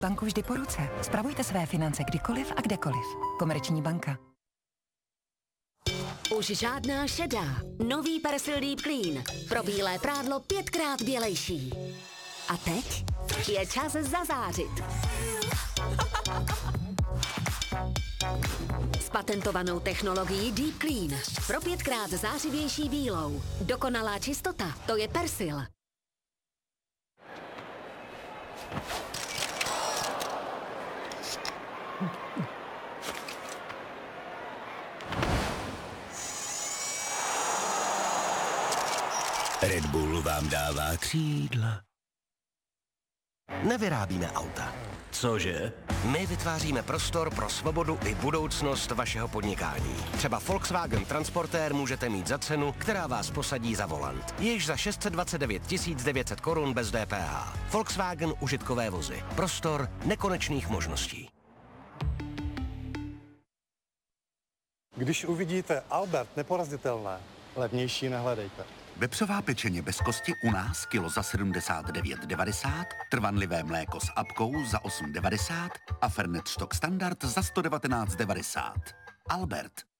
Banku vždy po ruce. Spravujte své finance kdykoliv a kdekoliv. Komerční banka. Už žádná šedá. Nový Persil Deep Clean. Pro bílé prádlo 5krát bělejší. A teď je čas zazářit. S patentovanou technologií Deep Clean. Pro 5krát zářivější bílou. Dokonalá čistota, to je Persil. Red Bull vám dává křídla. Nevyrábíme auta. Cože? My vytváříme prostor pro svobodu i budoucnost vašeho podnikání. Třeba Volkswagen Transportér můžete mít za cenu, která vás posadí za volant. Již za 629 900 korun bez DPH. Volkswagen užitkové vozy. Prostor nekonečných možností. Když uvidíte Albert neporazitelné, levnější nehledejte. Vepřová pečeně bez kosti u nás kilo za 79,90, trvanlivé mléko s apkou za 8,90 a Fernet Stock Standard za 119,90. Albert.